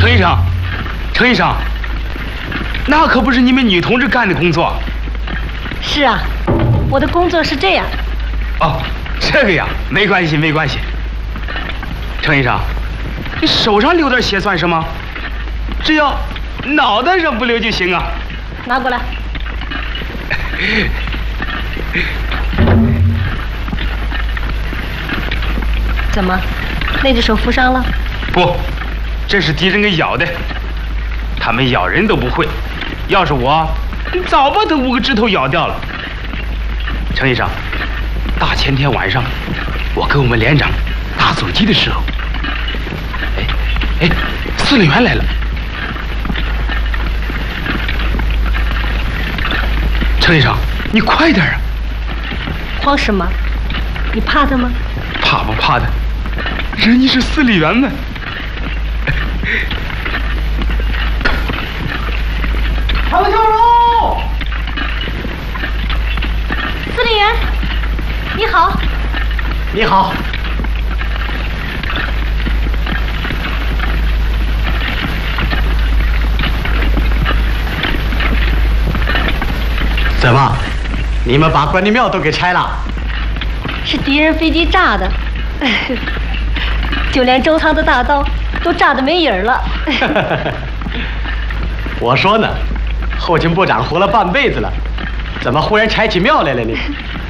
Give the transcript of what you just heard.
程医生，程医生，那可不是你们女同志干的工作。 是啊，我的工作是这样。 哦，这个呀，没关系，没关系。程医生，你手上流点血算什么？只要脑袋上不流就行啊。 拿过来。怎么，那只手负伤了？ 不，这是敌人给咬的。他们咬人都不会，要是我，早把他5个指头咬掉了。程医生，大前天晚上，我跟我们连长打阻击的时候，哎，司令员来了。程医生，你快点啊！ 慌什么？你怕他吗？ 怕不怕的，人家是司令员呢。 长教授， 司令员，你好。 你好。怎么，你们把关帝庙都给拆了？ 是敌人飞机炸的，就连周仓的大刀都炸得没影儿了。 我说呢，后勤部长活了半辈子了，怎么忽然拆起庙来了呢？